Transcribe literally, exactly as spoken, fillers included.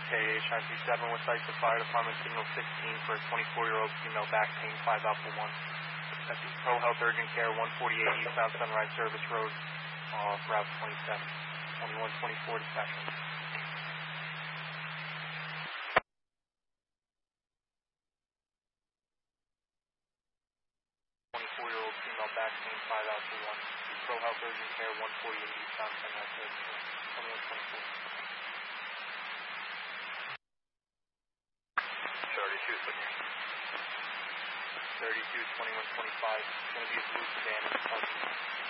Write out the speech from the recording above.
K H nine three seven, West Islip Fire Department, signal sixteen for a twenty-four-year-old female back pain, five Alpha one. That's Pro Health Urgent Care, one forty-eight eastbound Sunrise Service Road, off Route twenty-seven, twenty-one twenty-four dispatch. twenty-four-year-old female back pain, five Alpha one. Pro Health Urgent Care, one forty-eight eastbound Sunrise Service Road, twenty-one twenty-four. thirty-two, thirty-two, twenty-one twenty-five. It's going to be a blue sedan in the parking lot.